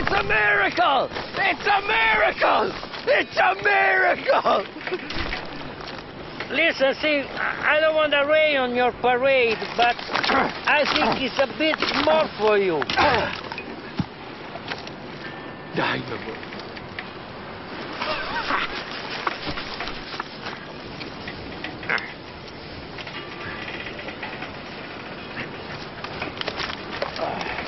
It's a miracle! It's a miracle! It's a miracle! Listen, see, I don't want to rain on your parade, but I think it's a bit small for you. Dynamo.